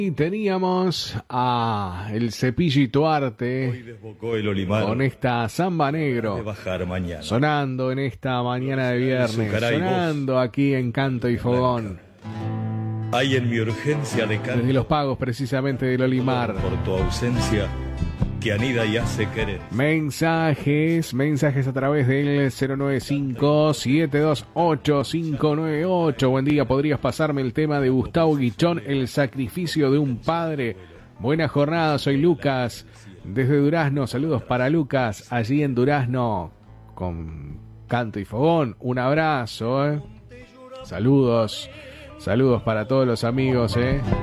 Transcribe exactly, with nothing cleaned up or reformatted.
Y teníamos a el Cepillito Arte con esta Samba Negro sonando en esta mañana de viernes, sonando aquí en Canto y Fogón. Hay en mi urgencia de canto, desde los pagos precisamente del Olimar, por tu ausencia que anida y hace querer. Mensajes, mensajes a través del cero nueve cinco, siete dos ocho, cinco nueve ocho. Buen día, ¿podrías pasarme el tema de Gustavo Guichón, El sacrificio de un padre? Buena jornada, soy Lucas, desde Durazno. Saludos para Lucas, allí en Durazno, con Canto y Fogón. Un abrazo, ¿eh? Saludos, saludos para todos los amigos, ¿eh?